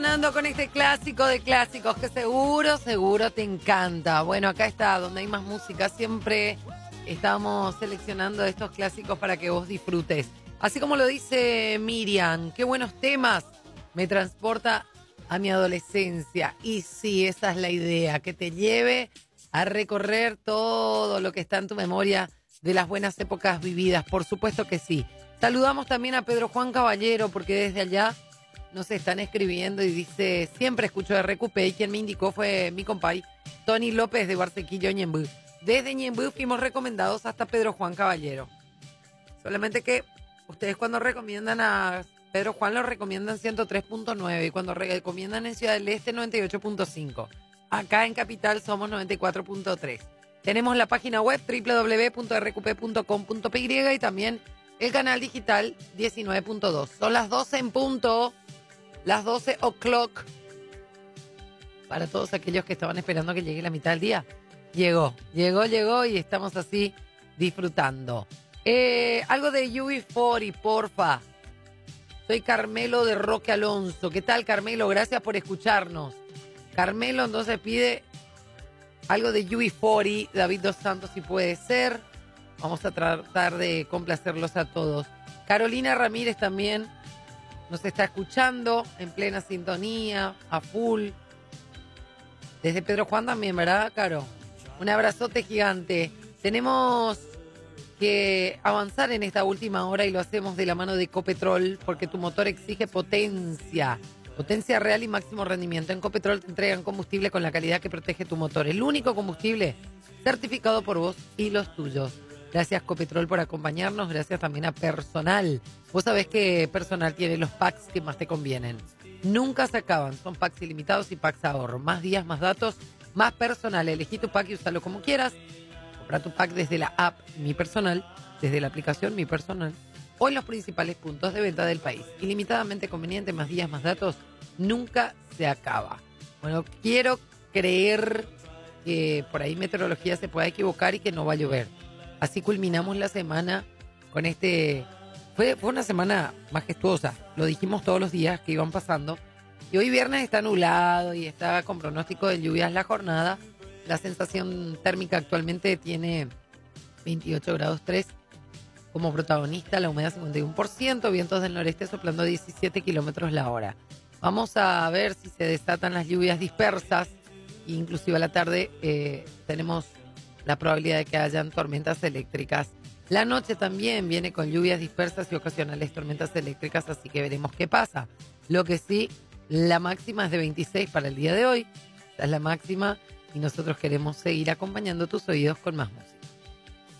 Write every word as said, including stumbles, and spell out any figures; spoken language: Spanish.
Ando con este clásico de clásicos que seguro, seguro te encanta. Bueno, acá está, donde hay más música. Siempre estamos seleccionando estos clásicos para que vos disfrutes. Así como lo dice Miriam, qué buenos temas. Me transporta a mi adolescencia. Y sí, esa es la idea, que te lleve a recorrer todo lo que está en tu memoria de las buenas épocas vividas. Por supuesto que sí. Saludamos también a Pedro Juan Caballero, porque desde allá nos están escribiendo y dice, siempre escucho R Q P y quien me indicó fue mi compay Tony López de Barcequillo, Ñembú. Desde Ñembú fuimos recomendados hasta Pedro Juan Caballero. Solamente que ustedes cuando recomiendan a Pedro Juan lo recomiendan ciento tres punto nueve y cuando recomiendan en Ciudad del Este noventa y ocho punto cinco. Acá en Capital somos noventa y cuatro punto tres. Tenemos la página web doble u doble u doble u punto r q p punto com punto p y y también el canal digital diecinueve punto dos. Son las doce en punto. Las doce o'clock. Para todos aquellos que estaban esperando que llegue la mitad del día. Llegó, llegó, llegó y estamos así disfrutando. Eh, algo de U B cuarenta, porfa. Soy Carmelo de Roque Alonso. ¿Qué tal, Carmelo? Gracias por escucharnos. Carmelo entonces pide algo de U B cuarenta. David Dos Santos, si puede ser. Vamos a tratar de complacerlos a todos. Carolina Ramírez también nos está escuchando en plena sintonía, a full. Desde Pedro Juan también, ¿verdad, Caro? Un abrazote gigante. Tenemos que avanzar en esta última hora y lo hacemos de la mano de Ecopetrol, porque tu motor exige potencia. Potencia real y máximo rendimiento. En Ecopetrol te entregan combustible con la calidad que protege tu motor. El único combustible certificado por vos y los tuyos. Gracias, Copetrol, por acompañarnos. Gracias también a Personal. Vos sabés que Personal tiene los packs que más te convienen. Nunca se acaban. Son packs ilimitados y packs ahorro. Más días, más datos, más Personal. Elegí tu pack y úsalo como quieras. Compra tu pack desde la app Mi Personal, desde la aplicación Mi Personal o en los principales puntos de venta del país. Ilimitadamente conveniente, más días, más datos. Nunca se acaba. Bueno, quiero creer que por ahí meteorología se pueda equivocar y que no va a llover. Así culminamos la semana con este... Fue, fue una semana majestuosa. Lo dijimos todos los días que iban pasando. Y hoy viernes está nublado y está con pronóstico de lluvias la jornada. La sensación térmica actualmente tiene veintiocho grados tres. Como protagonista, la humedad cincuenta y uno por ciento. Vientos del noreste soplando diecisiete kilómetros la hora. Vamos a ver si se desatan las lluvias dispersas. Inclusive a la tarde eh, tenemos la probabilidad de que hayan tormentas eléctricas. La noche también viene con lluvias dispersas y ocasionales tormentas eléctricas, así que veremos qué pasa. Lo que sí, la máxima es de veintiséis para el día de hoy. Esta es la máxima y nosotros queremos seguir acompañando tus oídos con más música.